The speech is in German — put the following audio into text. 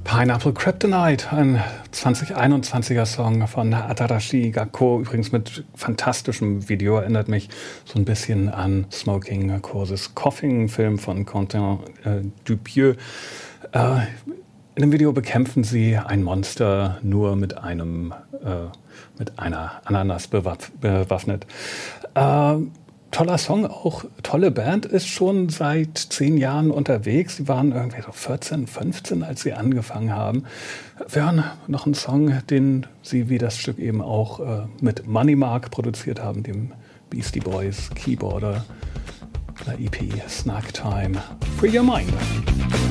Pineapple Kryptonite, ein 2021er Song von Atarashi Gakko, übrigens mit fantastischem Video, erinnert mich so ein bisschen an Smoking Causes Coughing, Film von Quentin Dupieux. In dem Video bekämpfen sie ein Monster nur mit einer Ananas bewaffnet. Toller Song, auch tolle Band, ist schon seit 10 Jahren unterwegs. Sie waren irgendwie so 14, 15, als sie angefangen haben. Wir hören noch einen Song, den sie wie das Stück eben auch mit Money Mark produziert haben, dem Beastie Boys Keyboarder, der EP Snack Time. Free Your Mind.